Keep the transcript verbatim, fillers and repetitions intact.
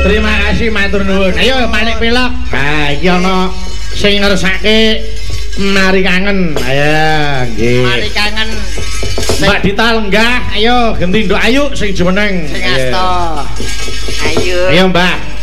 Terima kasih matur nuwun. Ayo Manik Pilok. Ha iki ana sing ngersake Mari Kangen. Ayo nggih. Mari Kangen. Mbak Dita lenggah. Ayo genti nduk ayu sing jumeneng. Sing asta. Ayo. Ayo Mbak.